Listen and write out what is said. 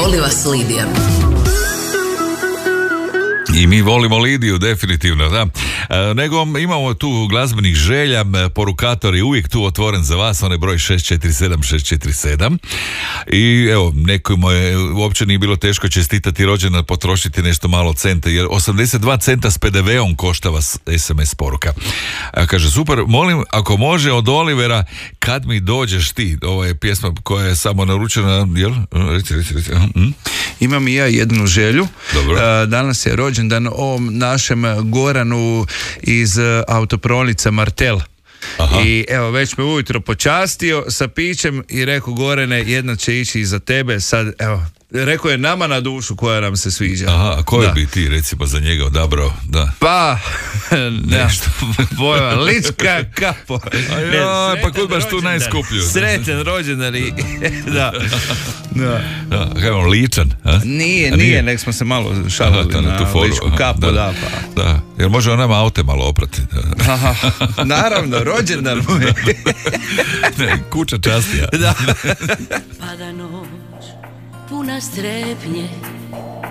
Voli vas Lidija. I mi volimo Lidiju, definitivno, da. Nego imamo tu glazbenih želja, porukator je uvijek tu otvoren za vas, on je broj 647. I evo, nekojmo je uopće nije bilo teško čestitati rođendan, potrošiti nešto malo centa, jer 82 centa s PDV-om košta vas SMS poruka. Kaže, super, molim, ako može od Olivera, Kad mi dođeš ti, ovo je pjesma koja je samo naručena, jel? Reci. Imam i ja jednu želju. Dobro. Danas je rođendan ovom našem Goranu iz autopronica Martel. Aha. I evo, već me ujutro počastio sa pićem i rekao, Gorane, jedna će ići iza tebe. Sad, evo, rekao je nama na dušu koja nam se sviđa. Aha, a koju da. bi ti recimo za njega odabrao? Da. Pa, Nešto. Bojan, lička kapo. Pa kod baš tu najskuplju. Sretan rođendan i da. Kaj on, ličan? A? Nije, nek smo se malo šalili na ličku kapu, da. Da, jer može on nama aute malo oprati. Aha, naravno, rođendan mu je. Kuća častija. Da. Pada noć, puna strepnje,